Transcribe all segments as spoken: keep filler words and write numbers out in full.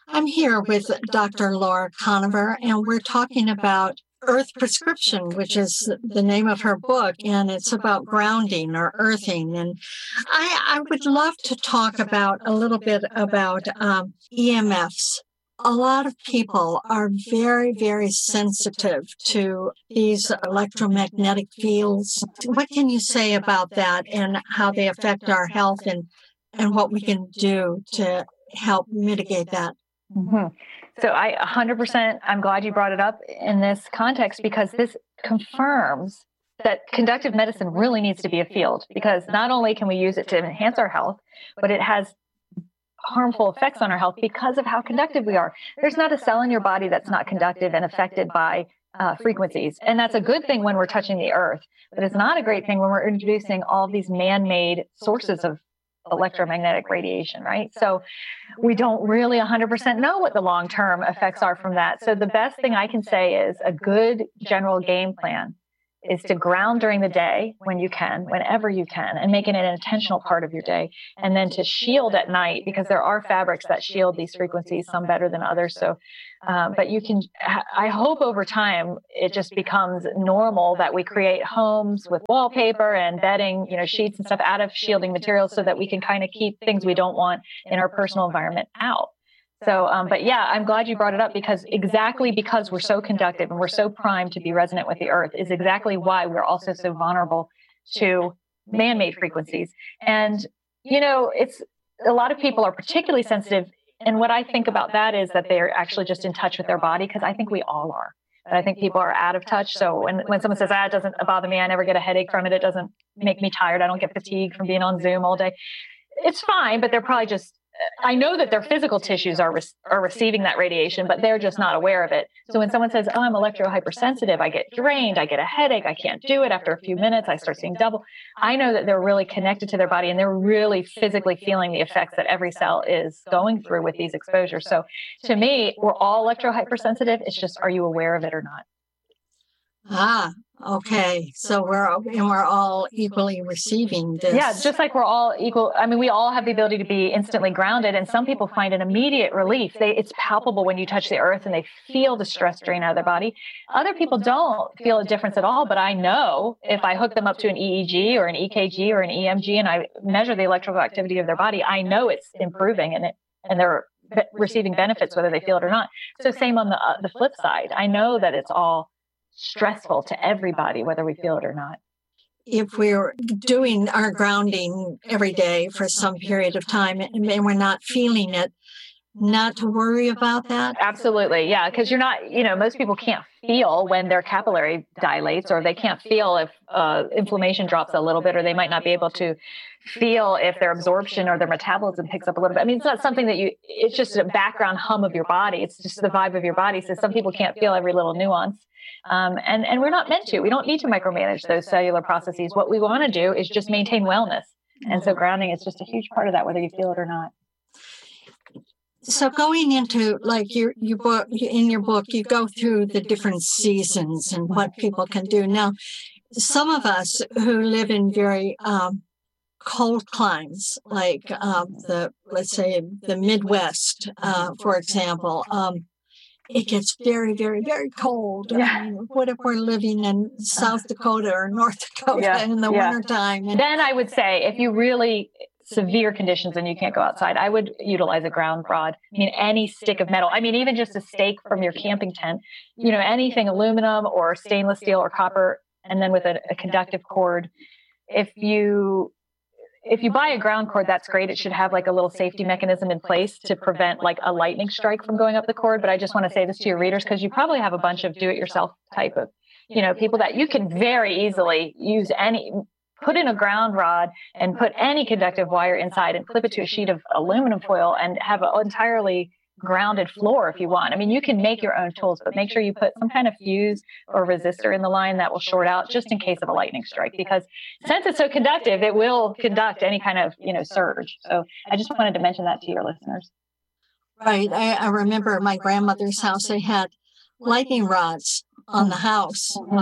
I'm here with Doctor Laura Conover, and we're talking about Earth Prescription, which is the name of her book, and it's about grounding or earthing. And I, I would love to talk about a little bit about um, E M Fs. A lot of people are very, very sensitive to these electromagnetic fields. What can you say about that and how they affect our health and, and what we can do to help mitigate that? Mm-hmm. So I one hundred percent, I'm glad you brought it up in this context, because this confirms that conductive medicine really needs to be a field, because not only can we use it to enhance our health, but it has harmful effects on our health because of how conductive we are. There's not a cell in your body that's not conductive and affected by uh, frequencies. And that's a good thing when we're touching the earth, but it's not a great thing when we're introducing all these man-made sources of electromagnetic radiation, right? So we don't really one hundred percent know what the long-term effects are from that. So the best thing I can say is a good general game plan is to ground during the day when you can, whenever you can, and make it an intentional part of your day. And then to shield at night, because there are fabrics that shield these frequencies, some better than others. So, um, but you can, I hope over time, it just becomes normal that we create homes with wallpaper and bedding, you know, sheets and stuff out of shielding materials so that we can kind of keep things we don't want in our personal environment out. So, um, but yeah, I'm glad you brought it up, because exactly because we're so conductive and we're so primed to be resonant with the earth is exactly why we're also so vulnerable to man-made frequencies. And, you know, it's a lot of people are particularly sensitive. And what I think about that is that they're actually just in touch with their body, because I think we all are. But I think people are out of touch. So when, when someone says, ah, it doesn't bother me, I never get a headache from it, it doesn't make me tired, I don't get fatigued from being on Zoom all day, it's fine, but they're probably just, I know that their physical tissues are re- are receiving that radiation, but they're just not aware of it. So when someone says, oh, I'm electrohypersensitive, I get drained, I get a headache, I can't do it, after a few minutes, I start seeing double. I know that they're really connected to their body and they're really physically feeling the effects that every cell is going through with these exposures. So to me, we're all electrohypersensitive. It's just, are you aware of it or not? Ah, okay. So we're and we're all equally receiving this. Yeah, just like we're all equal. I mean, we all have the ability to be instantly grounded, and some people find an immediate relief. They, it's palpable when you touch the earth and they feel the stress drain out of their body. Other people don't feel a difference at all, but I know if I hook them up to an E E G or an E K G or an E M G and I measure the electrical activity of their body, I know it's improving and it and they're receiving benefits whether they feel it or not. So same on the uh, the flip side. I know that it's all stressful to everybody, whether we feel it or not. If we're doing our grounding every day for some period of time and we're not feeling it, not to worry about that? Absolutely. Yeah. Because you're not, you know, most people can't feel when their capillary dilates, or they can't feel if uh, inflammation drops a little bit, or they might not be able to feel if their absorption or their metabolism picks up a little bit. I mean, it's not something that you, it's just a background hum of your body. It's just the vibe of your body. So some people can't feel every little nuance. Um, and, and we're not meant to. We don't need to micromanage those cellular processes. What we want to do is just maintain wellness. And so grounding is just a huge part of that, whether you feel it or not. So going into like your, your book, in your book, you go through the different seasons and what people can do. Now, some of us who live in very um, cold climes, like um, the, let's say, the Midwest, uh, for example, um, it gets very, very, very cold. Yeah. I mean, what if we're living in South Dakota or North Dakota yeah. in the yeah. wintertime? And then I would say, if you really severe conditions and you can't go outside, I would utilize a ground rod. I mean, any stick of metal. I mean, even just a stake from your camping tent, you know, anything aluminum or stainless steel or copper, and then with a, a conductive cord. If you If you buy a ground cord, that's great. It should have like a little safety mechanism in place to prevent like a lightning strike from going up the cord. But I just want to say this to your readers, because you probably have a bunch of do-it-yourself type of, you know, people that you can very easily use any, put in a ground rod and put any conductive wire inside and clip it to a sheet of aluminum foil and have an entirely grounded floor if you want. I mean, you can make your own tools, but make sure you put some kind of fuse or resistor in the line that will short out just in case of a lightning strike, because since it's so conductive, it will conduct any kind of, you know, surge. So I just wanted to mention that to your listeners. Right. I, I remember my grandmother's house, they had lightning rods on the house. Uh,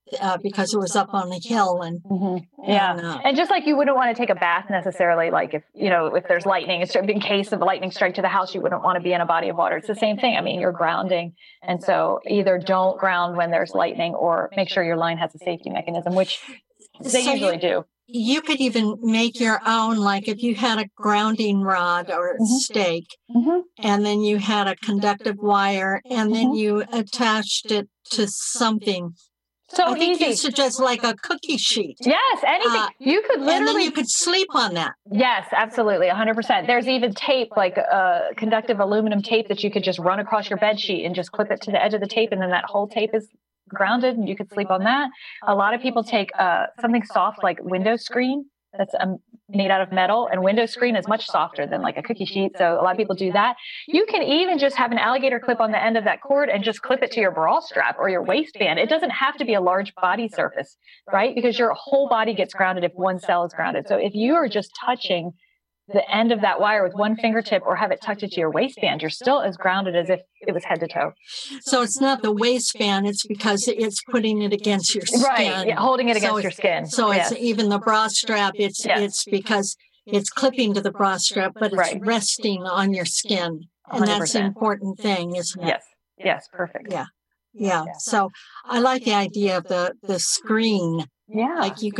uh, because it was up on the hill. And mm-hmm. yeah, and, uh, and just like you wouldn't want to take a bath necessarily, like if you know if there's lightning, in case of a lightning strike to the house, you wouldn't want to be in a body of water. It's the same thing. I mean, you're grounding, and so either don't ground when there's lightning, or make sure your line has a safety mechanism, which they so usually you, do. You could even make your own, like if you had a grounding rod or mm-hmm. stake, mm-hmm. and then you had a conductive wire, and then mm-hmm. you attached it to something. So I think easy. you suggest like a cookie sheet. Yes, anything. Uh, you could literally. And then you could sleep on that. Yes, absolutely, one hundred percent. There's even tape, like uh, conductive aluminum tape that you could just run across your bed sheet and just clip it to the edge of the tape, and then that whole tape is grounded, and you could sleep on that. A lot of people take uh, something soft like window screen that's um, made out of metal, and window screen is much softer than like a cookie sheet. So a lot of people do that. You can even just have an alligator clip on the end of that cord and just clip it to your bra strap or your waistband. It doesn't have to be a large body surface, right? Because your whole body gets grounded if one cell is grounded. So if you are just touching the end of that wire with one fingertip or have it tucked into your waistband, you're still as grounded as if it was head to toe. So it's not the waistband, it's because it's putting it against your skin. Right, yeah, holding it against so your skin. So yes. It's even the bra strap, it's yes. it's because it's clipping to the bra strap, but it's right. resting on your skin. And one hundred percent. That's the important thing, isn't it? Yes, yes, perfect. Yeah, yeah. yeah. So I like the idea of the, the screen. Yeah. Like you